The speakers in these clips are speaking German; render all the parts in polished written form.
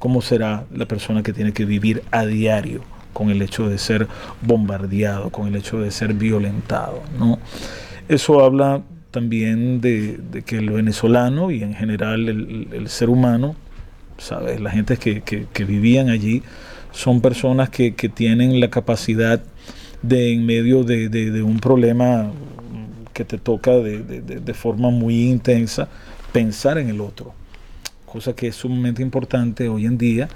¿cómo será la persona que tiene que vivir a diario con el hecho de ser bombardeado, con el hecho de ser violentado, ¿no? Eso habla también de que el venezolano y en general el ser humano, ¿sabes? La gente que vivían allí son personas que tienen la capacidad de en medio de un problema que te toca de forma muy intensa, pensar en el otro, cosa que es sumamente importante hoy en día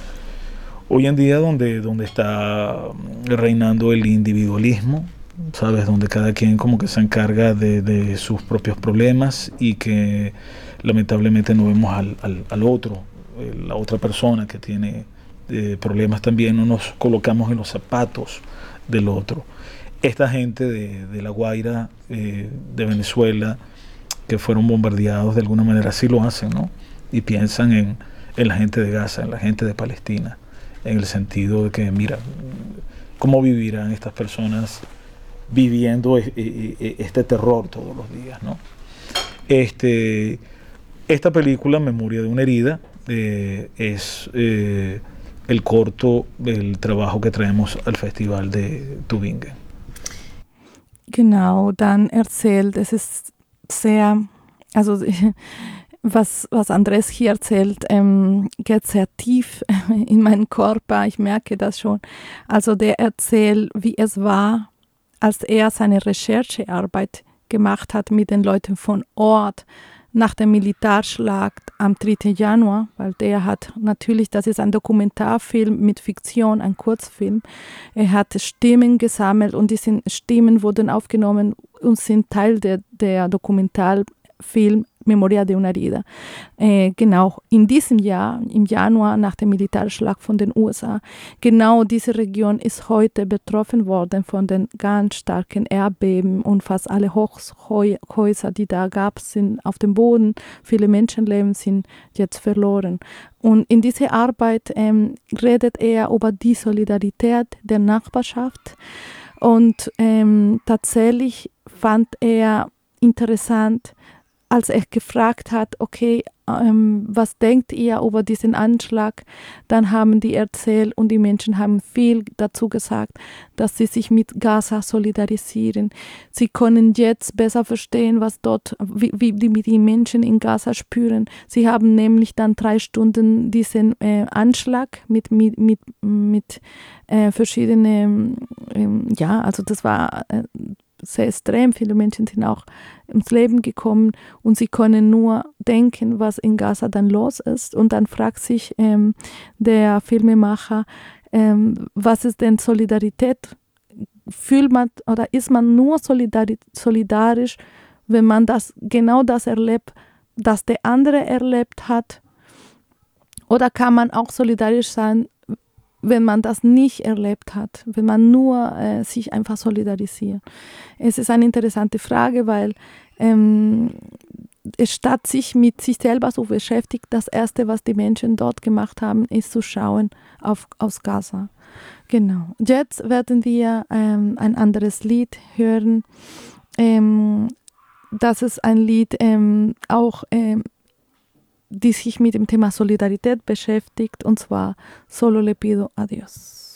donde está reinando el individualismo, ¿sabes? Donde cada quien como que se encarga de sus propios problemas y que lamentablemente no vemos al otro, la otra persona que tiene problemas también, no nos colocamos en los zapatos del otro. Esta gente de La Guaira, de Venezuela, que fueron bombardeados de alguna manera, sí lo hacen, ¿no? Y piensan en la gente de Gaza, en la gente de Palestina, en el sentido de que, mira, ¿cómo vivirán estas personas viviendo este terror todos los días, ¿no? Esta película, Memoria de una herida, es el corto del trabajo que traemos al Festival de Tübingen. Genau, dann erzählt, es ist sehr, also was Andres hier erzählt, geht sehr tief in meinen Körper, ich merke das schon. Also der erzählt, wie es war, als er seine Recherchearbeit gemacht hat mit den Leuten von Ort nach dem Militärschlag am 3. Januar, weil der hat natürlich, das ist ein Dokumentarfilm mit Fiktion, ein Kurzfilm. Er hat Stimmen gesammelt und diese Stimmen wurden aufgenommen und sind Teil der Dokumentarfilm Memoria de una herida. Genau in diesem Jahr, im Januar nach dem Militärschlag von den USA, genau diese Region ist heute betroffen worden von den ganz starken Erdbeben und fast alle Hochhäuser, die da gab, sind auf dem Boden. Viele Menschenleben sind jetzt verloren. Und in dieser Arbeit redet er über die Solidarität der Nachbarschaft und tatsächlich fand er interessant, als er gefragt hat, okay, was denkt ihr über diesen Anschlag? Dann haben die erzählt und die Menschen haben viel dazu gesagt, dass sie sich mit Gaza solidarisieren. Sie können jetzt besser verstehen, was dort, wie die Menschen in Gaza spüren. Sie haben nämlich dann 3 Stunden diesen Anschlag mit verschiedenen, also das war sehr extrem. Viele Menschen sind auch ums Leben gekommen und sie können nur denken, was in Gaza dann los ist. Und dann fragt sich der Filmemacher, was ist denn Solidarität? Fühlt man oder ist man nur solidarisch, wenn man genau das erlebt, das der andere erlebt hat? Oder kann man auch solidarisch sein, wenn man das nicht erlebt hat, wenn man nur sich einfach solidarisiert? Es ist eine interessante Frage, weil statt sich mit sich selber so beschäftigt, das Erste, was die Menschen dort gemacht haben, ist zu schauen aus Gaza. Genau. Jetzt werden wir ein anderes Lied hören. Das ist ein Lied auch die sich mit dem Thema Solidarität beschäftigt, und zwar Solo le pido a Dios.